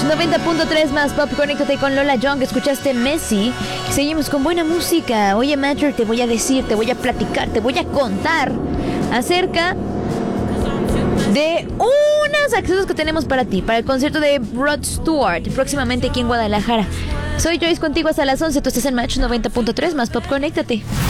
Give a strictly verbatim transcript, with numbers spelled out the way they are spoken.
noventa punto tres más Pop. Conéctate con Lola Young. Escuchaste Messi. Seguimos con buena música. Oye, Matter, te voy a decir, te voy a platicar, te voy a contar acerca de unos accesos que tenemos para ti, para el concierto de Rod Stewart, próximamente aquí en Guadalajara. Soy Joyce contigo hasta las once. Tú estás en Match noventa punto tres más Pop. Conéctate.